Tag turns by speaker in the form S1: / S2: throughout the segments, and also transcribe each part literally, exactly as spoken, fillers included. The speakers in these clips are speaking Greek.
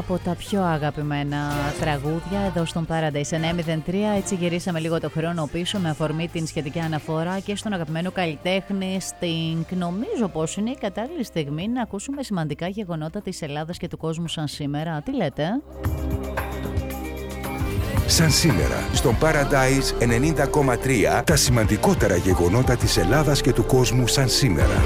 S1: από τα πιο αγαπημένα τραγούδια εδώ στον Paradise εννιά μηδέν τρία. Έτσι γυρίσαμε λίγο το χρόνο πίσω με αφορμή την σχετική αναφορά και στον αγαπημένο καλλιτέχνη Sting. Νομίζω πως είναι η κατάλληλη στιγμή να ακούσουμε σημαντικά γεγονότα της Ελλάδας και του κόσμου σαν σήμερα. Τι λέτε?
S2: Σαν σήμερα, στον Paradise ενενήντα κόμμα τρία, τα σημαντικότερα γεγονότα της Ελλάδας και του κόσμου σαν σήμερα.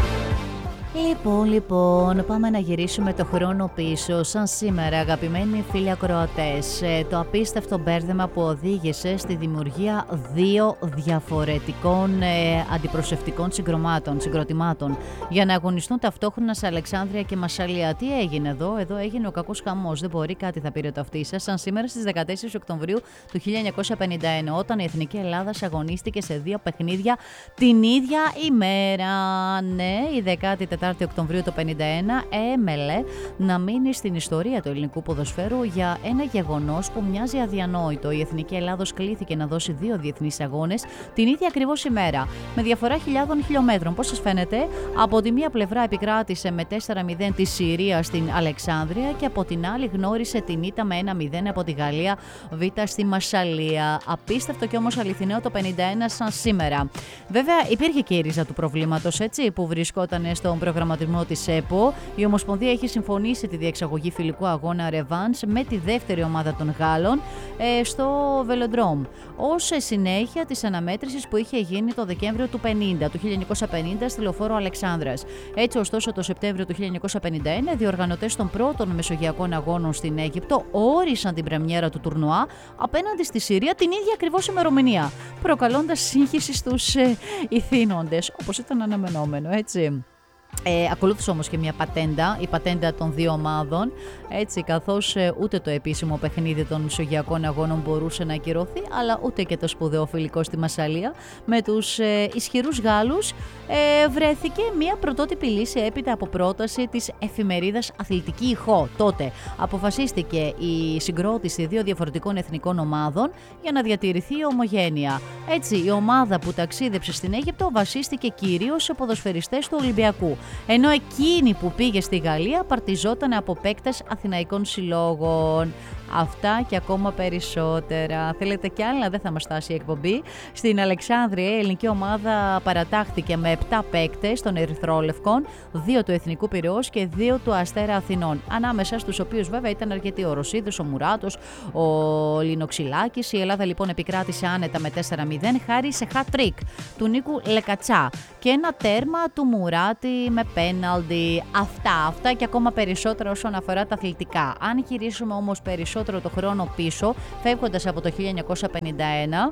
S1: Λοιπόν, λοιπόν, πάμε να γυρίσουμε το χρόνο πίσω. Σαν σήμερα, αγαπημένοι φίλοι ακροατές, το απίστευτο μπέρδεμα που οδήγησε στη δημιουργία δύο διαφορετικών ε, αντιπροσωπευτικών συγκροτημάτων για να αγωνιστούν ταυτόχρονα σε Αλεξάνδρεια και Μασσαλία. Τι έγινε εδώ? Εδώ έγινε ο κακός χαμός. Δεν μπορεί, κάτι θα πήρε το αυτί σας. Σαν σήμερα στις δεκατέσσερις Οκτωβρίου του χίλια εννιακόσια πενήντα ένα, όταν η Εθνική Ελλάδα αγωνίστηκε σε δύο παιχνίδια την ίδια ημέρα. Ναι, η δεκάτη τετάρτη Οκτωβρίου του χίλια εννιακόσια πενήντα ένα έμελε να μείνει στην ιστορία του ελληνικού ποδοσφαίρου για ένα γεγονός που μοιάζει αδιανόητο. Η Εθνική Ελλάδος κλήθηκε να δώσει δύο διεθνείς αγώνες την ίδια ακριβώς ημέρα, με διαφορά χιλιάδων χιλιόμετρων. Πώς σας φαίνεται? Από τη μία πλευρά επικράτησε με τέσσερα μηδέν τη Συρία στην Αλεξάνδρεια και από την άλλη γνώρισε την ήττα με ένα μηδέν από τη Γαλλία Β στη Μασσαλία. Απίστευτο και όμως αληθινό το πενήντα ένα σαν σήμερα. Βέβαια υπήρχε και η ρίζα του προβλήματος, έτσι, που βρισκόταν στον προγραμματισμό της ΕΠΟ. Η Ομοσπονδία έχει συμφωνήσει τη διεξαγωγή φιλικού αγώνα Ρεβάνς με τη δεύτερη ομάδα των Γάλλων ε, στο Βελοντρόμ, ως συνέχεια της αναμέτρησης που είχε γίνει το Δεκέμβριο του πενήντα, του χίλια εννιακόσια πενήντα στη λεωφόρο Αλεξάνδρας. Έτσι, ωστόσο, το Σεπτέμβριο του χίλια εννιακόσια πενήντα ένα, οι διοργανωτές των πρώτων μεσογειακών αγώνων στην Αίγυπτο όρισαν την πρεμιέρα του τουρνουά απέναντι στη Συρία την ίδια ακριβώς ημερομηνία, προκαλώντας σύγχυση στους ε, ηθήνοντες, όπως ήταν αναμενόμενο, έτσι. Ε, ακολούθησε όμως και μια πατέντα, η πατέντα των δύο ομάδων, έτσι, καθώς ε, ούτε το επίσημο παιχνίδι των μεσογειακών αγώνων μπορούσε να ακυρωθεί, αλλά ούτε και το σπουδαίο φιλικό στη Μασσαλία με τους ε, ισχυρούς Γάλλους. Ε, βρέθηκε μια πρωτότυπη λύση έπειτα από πρόταση της εφημερίδας Αθλητική Ηχό. Τότε αποφασίστηκε η συγκρότηση δύο διαφορετικών εθνικών ομάδων για να διατηρηθεί η ομογένεια. Έτσι, η ομάδα που ταξίδεψε στην Αίγυπτο βασίστηκε κυρίως σε ποδοσφαιριστές του Ολυμπιακού, ενώ εκείνη που πήγε στη Γαλλία παρτιζόταν από παίκτες αθηναϊκών συλλόγων. Αυτά και ακόμα περισσότερα. Θέλετε κι άλλα? Δεν θα μας φτάσει η εκπομπή. Στην Αλεξάνδρεια η ελληνική ομάδα παρατάχθηκε με επτά παίκτες των Ερυθρόλευκων, δύο του Εθνικού Πειραιώς και δύο του Αστέρα Αθηνών. Ανάμεσα στους οποίους βέβαια ήταν αρκετοί: ο Ρωσίδης, ο Μουράτος, ο Λινοξυλάκης. Η Ελλάδα λοιπόν επικράτησε άνετα με τέσσερα μηδέν χάρη σε hat-trick του Νίκου Λεκατσά και ένα τέρμα του Μουράτη με πέναλτι. Αυτά, αυτά και ακόμα περισσότερα όσον αφορά τα αθλητικά. Αν γυρίσουμε όμως περισσότερο το χρόνο πίσω, φεύγοντας από το χίλια εννιακόσια πενήντα ένα,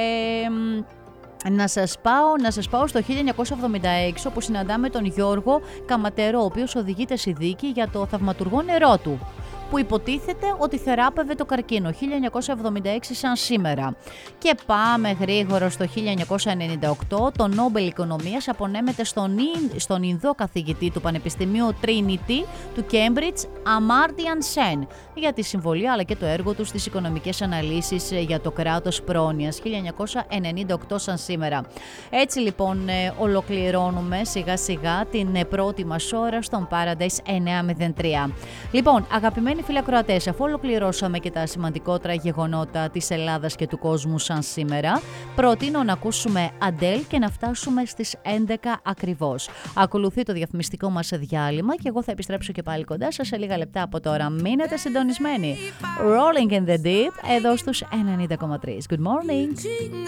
S1: ε, Να σας, πάω, να σας πάω στο χίλια εννιακόσια εβδομήντα έξι, όπου συναντάμε τον Γιώργο Καματερό, ο οποίος οδηγείται στη δίκη για το θαυματουργό νερό του, που υποτίθεται ότι θεράπευε το καρκίνο. χίλια εννιακόσια εβδομήντα έξι σαν σήμερα. Και πάμε γρήγορα στο χίλια εννιακόσια ενενήντα οκτώ. Το Νόμπελ Οικονομίας απονέμεται στον, στον Ινδό καθηγητή του Πανεπιστημίου Trinity του Cambridge, Αμάρτιαν Σεν, για τη συμβολή αλλά και το έργο του στις οικονομικές αναλύσεις για το κράτος πρόνοιας. χίλια εννιακόσια ενενήντα οκτώ σαν σήμερα. Έτσι λοιπόν ολοκληρώνουμε σιγά σιγά την πρώτη μας ώρα στον Paradise εννιά μηδέν τρία. Λοιπόν, αγαπημένοι φίλοι ακροατές, αφού ολοκληρώσαμε και τα σημαντικότερα γεγονότα της Ελλάδας και του κόσμου σαν σήμερα, προτείνω να ακούσουμε Αντέλ και να φτάσουμε στις έντεκα ακριβώς. Ακολουθεί το διαφημιστικό μας διάλειμμα και εγώ θα επιστρέψω και πάλι κοντά σας σε λίγα λεπτά από τώρα. Μείνετε συντονισμένοι. Rolling in the Deep εδώ στους ενενήντα κόμμα τρία. Good morning.